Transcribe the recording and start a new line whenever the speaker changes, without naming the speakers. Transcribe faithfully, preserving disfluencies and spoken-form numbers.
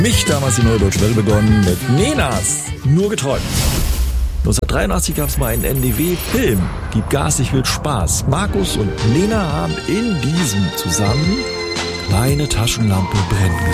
Mich damals die Neue Deutsche Welle begonnen mit Nenas Nur geträumt. neunzehnhundertdreiundachtzig gab es mal einen N D W-Film, Gib Gas, ich will Spaß. Markus und Nena haben in diesem zusammen Meine Taschenlampe brennen